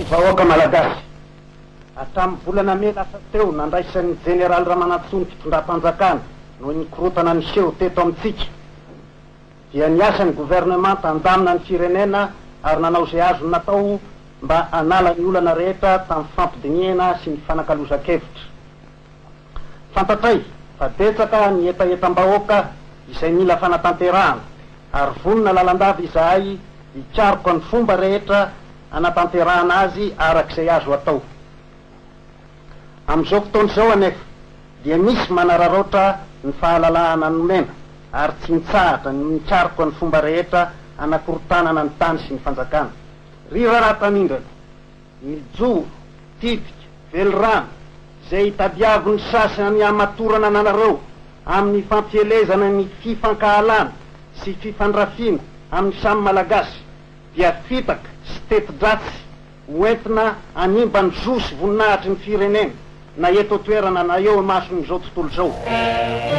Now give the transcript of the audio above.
vahoaka malagasy hatramin'ny volana May lasa teo nandraisan'ny général Ramanantsoa ny fitondram-panjakana noho nikorotana niseho teto amintsika dia niasa ny gouvernement tandamina ny firenena ary nanao izay azo natao mba hanala ny olana rehetra tamin'ny fampidiniana sy ny fanakalozan-kevitra. Fantatray fa betsaka ny etaetam-bahoaka izay mila fanatanterahana ary vonona lalandava izahay hikariko ny fomba rehetra hanatanterahana azy arak'izay azo atao. Amin'izao fotoana izao anefa dia misy manararoatra ny fahalalahana nomena ary tsy mitsahatra ny mikariko ny fomba rehetra hanakorotanana ny tany sy ny fanjakana. Ry rahatanindra, mijo, tipika, velorano izay hitadiavo ny sasany ny amatorana nanareo amin'ny fampielezana ny fifankahalana sy fifandrafina amin'ny samy malagasy dia fitaka sy teti-dratsy hoentina hanimba ny zo sy voninahitry ny firenena na eto toerana na eo mason'izao tontolo izao.